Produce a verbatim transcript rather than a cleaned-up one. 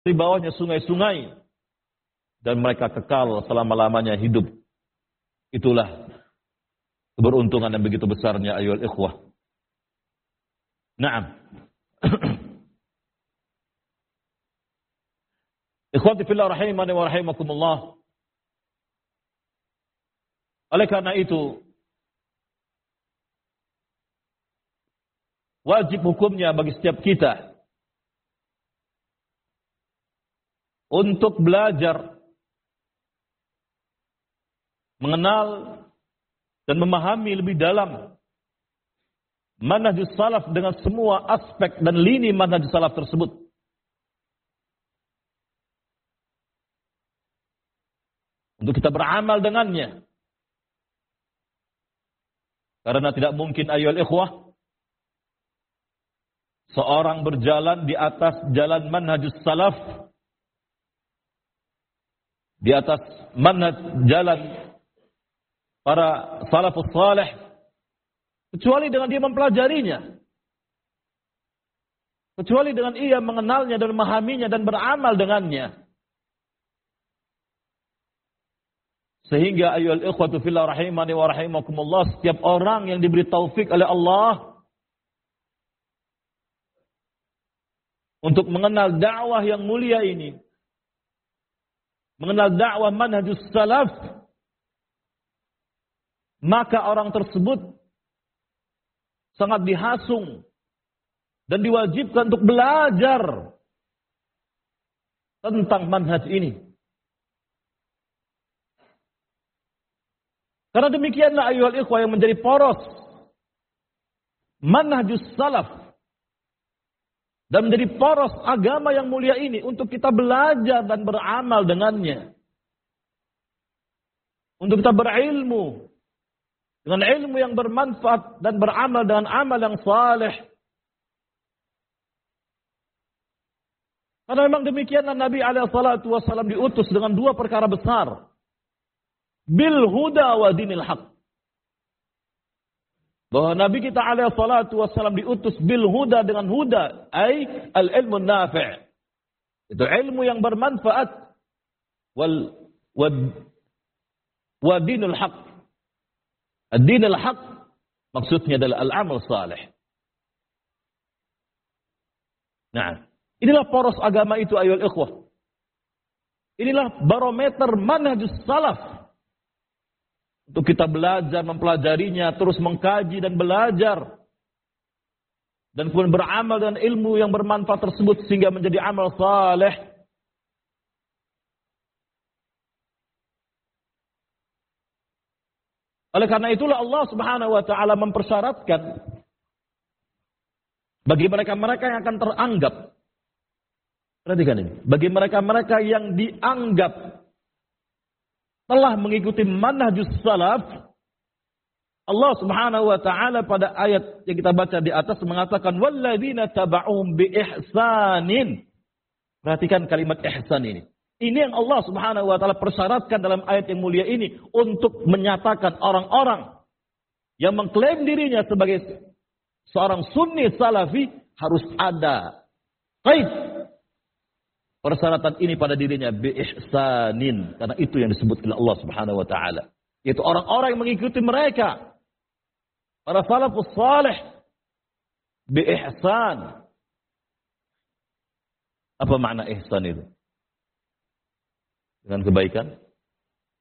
di bawahnya sungai-sungai, dan mereka kekal selama-lamanya hidup. Itulah keberuntungan yang begitu besarnya ayyuhal ikhwah. Naam. Ikhwati fillah rahimani wa rahimakumullah. Oleh karena itu, wajib hukumnya bagi setiap kita untuk belajar mengenal dan memahami lebih dalam manhajus salaf dengan semua aspek dan lini manhajus salaf tersebut. Untuk kita beramal dengannya. Karena tidak mungkin ayyuhal ikhwah seorang berjalan di atas jalan manhajus salaf, di atas manhaj jalan para salafus salih, kecuali dengan dia mempelajarinya, kecuali dengan ia mengenalnya dan memahaminya dan beramal dengannya. Sehingga ayyuhal ikhwatu fillah rahimani wa rahimakumullah, setiap orang yang diberi taufik oleh Allah untuk mengenal dakwah yang mulia ini, mengenal dakwah manhajus salaf, maka orang tersebut sangat dihasung dan diwajibkan untuk belajar tentang manhaj ini. Karena demikianlah ayyuhal ikhwah yang menjadi poros manhajus salaf dan menjadi poros agama yang mulia ini untuk kita belajar dan beramal dengannya. Untuk kita berilmu dengan ilmu yang bermanfaat dan beramal dengan amal yang saleh. Karena memang demikianlah Nabi alaihi salatu wasallam diutus dengan dua perkara besar. Bil huda wa dinil haq. Bahwa Nabi kita alaihi salatu wasallam diutus bil huda dengan huda, ay al ilmu nafi'. Itu ilmu yang bermanfaat, wal wa, wa dinul haq. Ad-dinul haq maksudnya adalah al-amal salih. Nah, inilah poros agama itu ayyuhal ikhwah. Inilah barometer manhajus salaf. Untuk kita belajar, mempelajarinya, terus mengkaji dan belajar. Dan kemudian beramal dengan ilmu yang bermanfaat tersebut sehingga menjadi amal saleh. Oleh karena itulah Allah Subhanahu wa taala mempersyaratkan bagi mereka-mereka yang akan teranggap. Perhatikan ini, bagi mereka-mereka yang dianggap telah mengikuti manhajus salaf, Allah Subhanahu wa taala pada ayat yang kita baca di atas mengatakan walladzina taba'uhum bi ihsanin. Perhatikan kalimat ihsan ini. Ini yang Allah Subhanahu wa taala persyaratkan dalam ayat yang mulia ini untuk menyatakan orang-orang yang mengklaim dirinya sebagai seorang sunni salafi harus ada qaid persyaratan ini pada dirinya bi ihsanin, karena itu yang disebut oleh Allah Subhanahu wa taala, yaitu orang-orang yang mengikuti mereka para salafus salih bi ihsan. Apa makna ihsan itu? Dengan kebaikan?